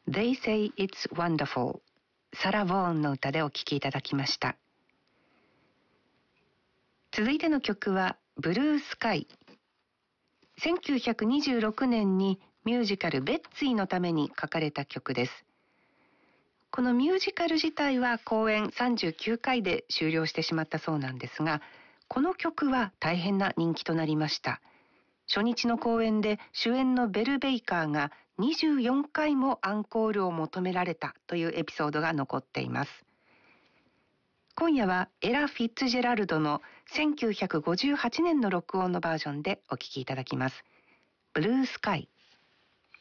They Say It's Wonderful サラ・ボーンの歌でお聴きいただきました。続いての曲はブルースカイ。1926年にミュージカルベッツィのために書かれた曲です。このミュージカル自体は公演39回で終了してしまったそうなんですが、この曲は大変な人気となりました。初日の公演で主演のベル・ベイカーが24回もアンコールを求められたというエピソードが残っています。今夜はエラ・フィッツジェラルドの1958年の録音のバージョンでお聴きいただきます。ブルースカイ。